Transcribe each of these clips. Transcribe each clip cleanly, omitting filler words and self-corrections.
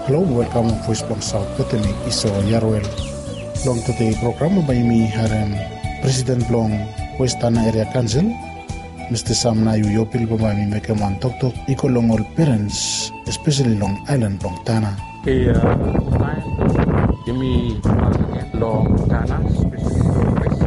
Hello, welcome to Voice Blog South Petemi Iso Yarwell. Long today program by me Harem President Long West Tana Area Council Mr. Sam Nayu Yopil by me make a man talk equal long all parents, especially Long Island Long Tana. Jimmy Long Tana, especially Long West,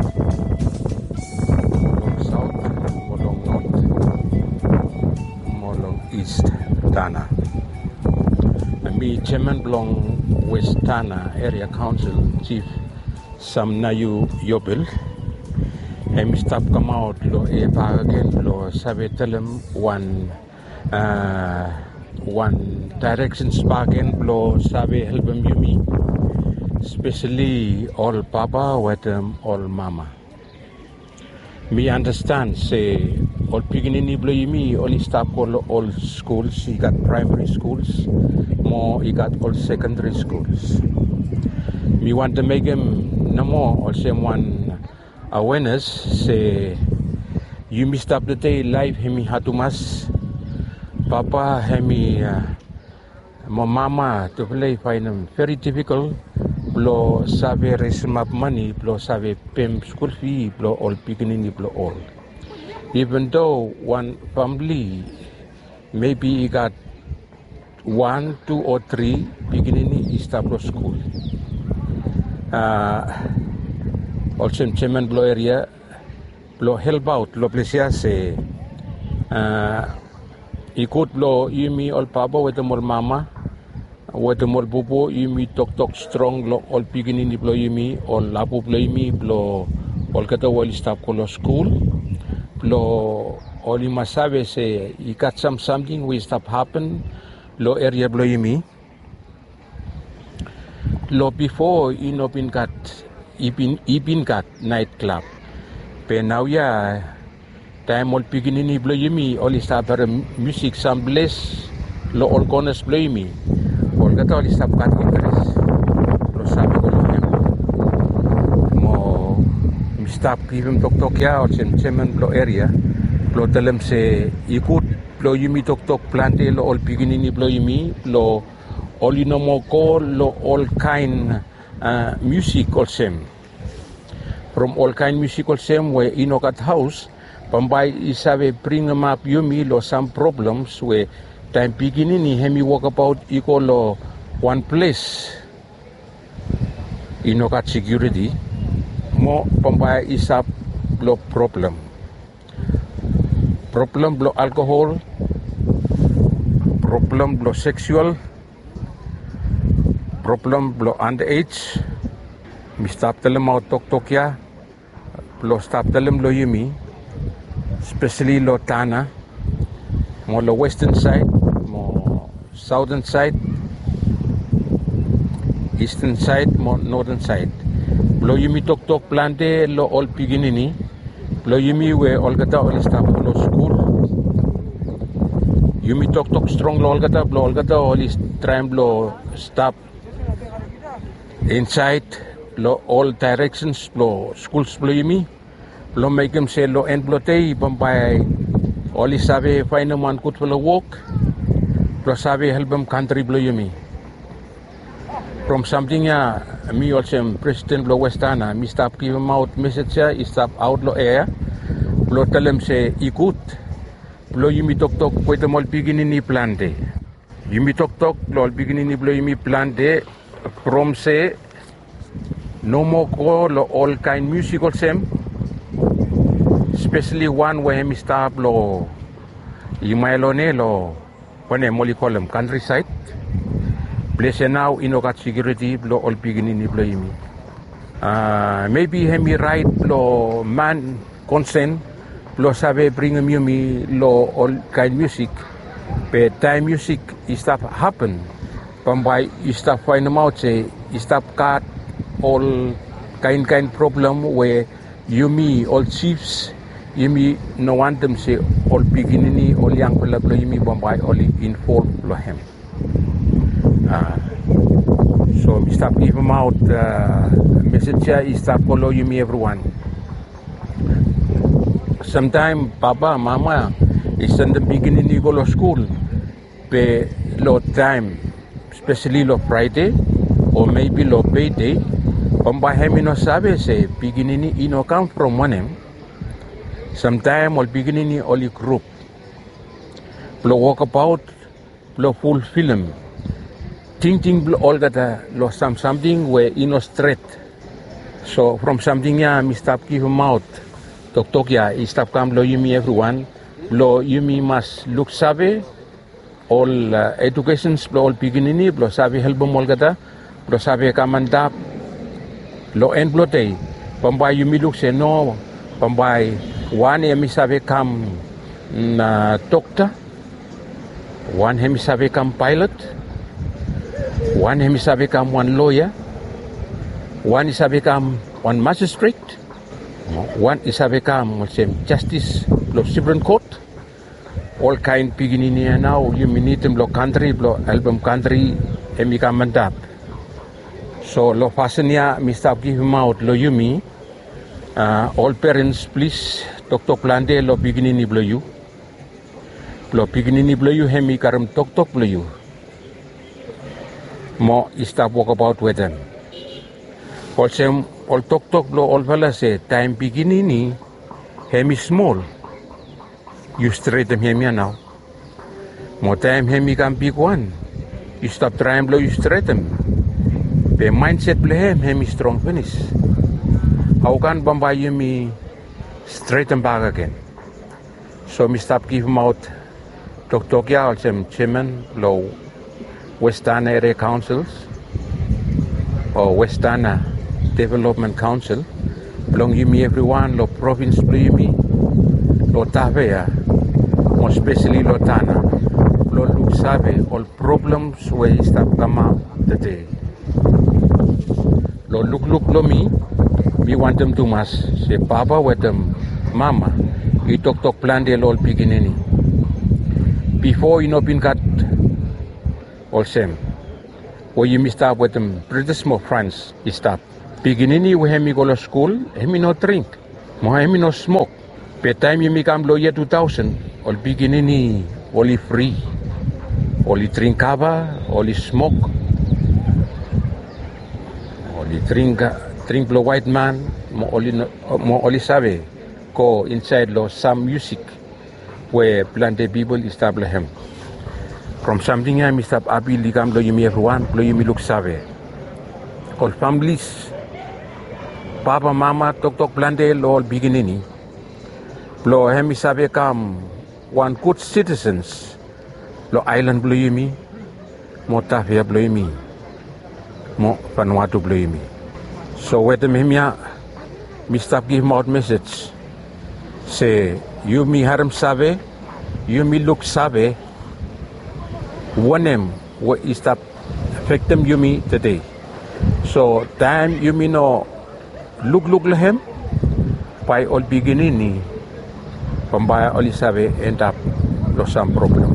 Long South, more Long North, more Long East Tana. Me Chairman Long West Tana Area Council Chief Sam Nayu Yobil. And me stop come out lo again lo sabe tell him one directions bargain lo sabe help him yumi. Especially all papa with all mama. Me understand say all beginning blow me only stop all schools. He got primary schools, more he got all secondary schools. Me want to make him no more also one awareness say you missed up the day life hemi hatumas papa hemi my mama to play find him very difficult. Blow sabe raise up money, blow sabe pay school fee, blow all beginning, blow all. Even though one family maybe he got 1, 2 or 3 beginning established school. Also in Chairman blow area, blow help out, blow pleasure say he could blow you me all papa with the more mama. With the more bubo, you me talk strong, all beginning blow you me, all labu blow me, blow all kata wali stop kolo school, blow all you must have say you got something we stop happen, low area blow you me. Low before you know been got nightclub, but now yeah, time all beginning blow you me, all stop music some bless, low all corners blow you me. Kata all stop cut interest. Lo sabi ko lang mo stop even tok ya or Chairman blow area. Blow dalam se ikut blow yumi tok plante lo all beginning blow yumi lo all you know mo ko lo all kind music all same. From all kind music all same where inokat house pambay isabe bring them up yumi lo some problems where time beginning ni hemi walk about iko lo one place inokat security mo pambaya isap lo problem lo alcohol, problem lo sexual, problem lo underage. Mi stop telem mau tok ya lo stop telem lo yumi especially lo Tana mo lo western side, mo southern side, eastern side, mo northern side. Blow yumi tok plante lo all beginning. Blow yumi we all kata all stop lo school. Yumi tok strong lo all kata blow all kata all is try blow stop inside lo all directions blow schools blow yumi. Blow make him say lo end blow tay pampay. Oli sabi find a man good for a walk. Plus sabi help him country blow yumi. From something me also President blow West Tana, me stop give him out message he stop out lo air. Blow tell him say ikut. Blow yumi tok with the all beginning ni plante. Yumi tok blow all beginning ni blow yumi plante. From say no more ko lo all kind musical same. Especially one where he stop lo Imailone lo when moli call them countryside. Place now inokat security lo all beginning ni blow yumi. Maybe hemi right lo man consent lo sabe bring him yumi lo all kind music. But time music is stop happen. Pambay is stop find them out say is stop cut all kind problem where yumi all chiefs. Yumi no want them say all beginning all young pala blow yumi bombay only involved blow him. So we stop give him out message is stop follow yumi everyone. Sometime papa mama is in the beginning you go to school. Pe lo time especially lo Friday or maybe lo payday, pamba hemi no sabe se piginini ino come from one. Sometime ol piginini oli group. Lo walk about, lo full film. Ting all gata lo something where ino straight. So from something ya mi stop give him out. Tok ya I stop come lo yumi everyone. Lo yumi must look sabe. All educations lo all piginini lo sabe help mo gata. Lo sabe kamandap. Lo end lo day. Pambay yumi look say no. Pambay one hemi sabe kam na doctor. One hemi sabe kam pilot. One hemi sabe kam one lawyer. One is become one magistrate. One is become justice of Supreme Court. All kind piginini now you need them lo country lo album country and become mandap. So lo fasania Mr. give him out lo yumi. All parents please tok lande lo piginini blo you. Lo piginini blo you hemi karam tok blo you. Mo stop walk about with them. Also, all tok lo all fella say time piginini hemi small. You straight them hemi now. More time hemi can big one. You stop trying blow you straight them. The mindset play hemi strong finish. How can Bombay you me straight them back again? So me stop give him out tok ya also chairman lo Western Area Councils or Western Development Council, belong you me everyone, lo province play me, lo Tavea, more especially lo Tana, lo look sabe, all problems where stop come out the day. Lo look lo me want them to mas, say Papa with them, Mama, you tok plan de all beginning. Before you know been got all same, where you missed up with them, pretty small friends, you stop. Piginini we hemi go to school, hemi no drink, mo hemi no smoke. By time you become lawyer 2000, all piginini only free, only drink kava, only smoke, only drink blow white man, mo only sabe go inside lo some music where planted people establish him. From something I missed up abi ligam lo yumi everyone, lo yumi look sabe. All families. Papa, Mama, tok blande lo beginning. Lo hemi sabe kam one good citizens. Lo island blue yumi, mo Tavea blue yumi, mo Vanuatu blue yumi. So with them hemia, me stop give out message. Say you me haram sabe, you me look sabe. One name what is stop affect them you me today. So time you me no. Look lahem by all beginning ni pambaya all sabe end up lo some problem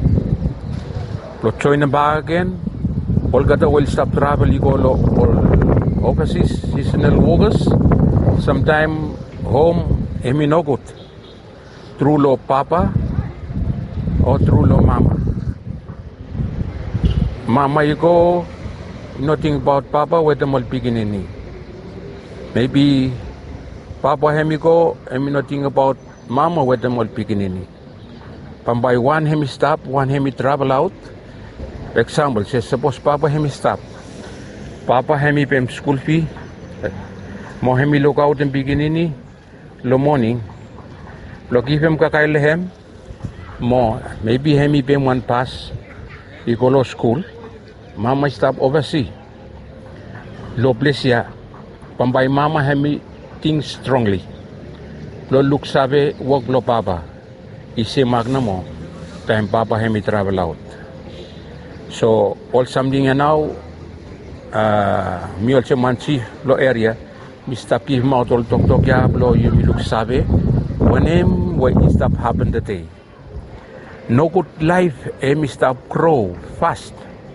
lo join back again all gata will stop travel you go lo all overseas seasonal workers sometime home emi no good through lo papa or through lo mama you go nothing about papa with them all beginning ni. Maybe Papa hemi go, hemi nothing about Mama with them all beginning. Pambay one hemi stop, one hemi travel out. Example, say suppose Papa hemi stop. Papa hemi pay school fee. Mo hemi look out in beginning, lo morning. Lo give him kakay lehem. Mo maybe hemi pay one pass. He go to school. Mama stop overseas. Lo bless ya. Pambay Mama hemi think strongly. Lo look sabe work lo Papa. Ise magna mo time Papa hemi travel out. So all something now me also manchi lo area mi stop give him out all tok ya lo you mi look sabe when him what is stop happen the day. No good life mi stop grow fast.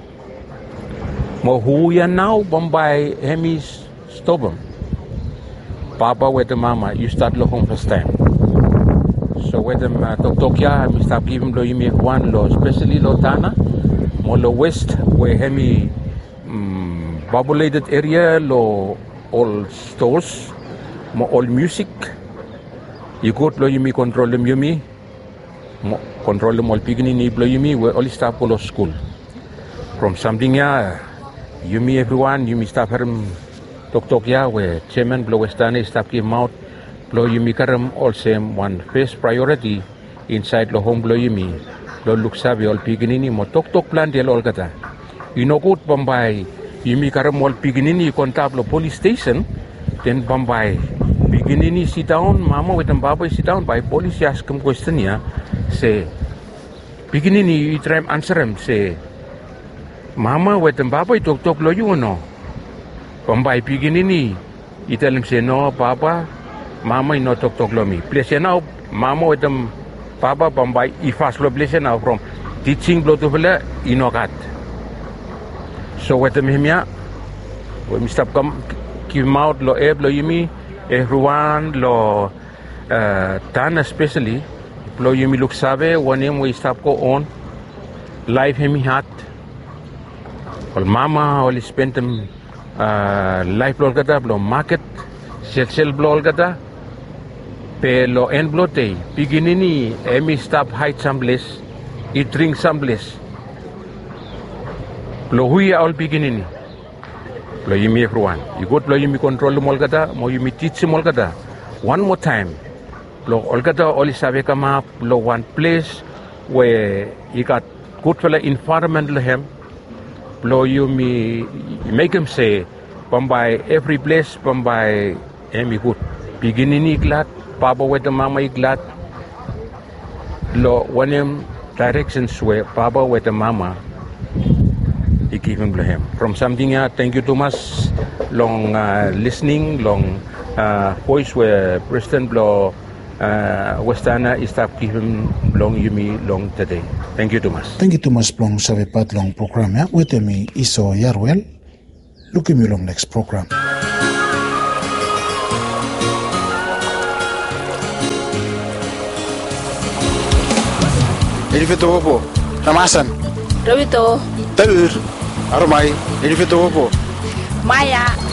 Mo who ya now Bombay hemi stubborn. Papa with the Mama, you start looking first time. So with them tok ya, me stop giving lo yumi one lo, especially lo Tana, Molo West, where hemi populated area, lo all stores, mo all music. You go to yumi control them yumi, control them all pigini blo yumi, where all staff go to school. From something ya, yumi everyone, yumi staff harum tok ya, where chairman blo Westana staff came out, blo yumi karam all same one first priority inside lo home blo yumi. Lo look sabi all piginini mo tok plan dia all kata. Inokut Bombay yumi karam all piginini kontab lo police station. Then Bombay piginini sit down, mama with baba sit down by police ask him question ya. Say piginini you try answer him say mama with baba tok lo you no. Bombay piginini you tell him say no papa mama no tok lo me. Place now mama with Papa Bombay ifas lo blessing now from teaching blow to vela inogat. So with them himya, we Mr. Come give out lo lo yumi everyone lo tan especially lo yumi look sabe one name we stop go on life himi hat. All mama all spend them life lo gata lo market sell blow gata. Pero en blote, piginini, emi stop height someplace, it drink someplace. Lo huya all piginini. Lo yumi everyone. You go to lo yumi control molgata, mo yumi teach molgata. One more time. Lo olgata all sabe kama lo one place where you got good fella environment lo hem. Lo yumi make him say, Bombay every place, Bombay emi good. Piginini glad. Papa with the mama glad lo one directions where Papa with the mama he give him him from something thank you too much long listening long voice where President Blo Westana is stop give him long yumi long today. Thank you too much long sabe pat long program ya with me Iso Yarwell look at me long next program. Elifito Bobo, Namasan. Rawito. Talur. Arumay. Elifito Bobo. Maya.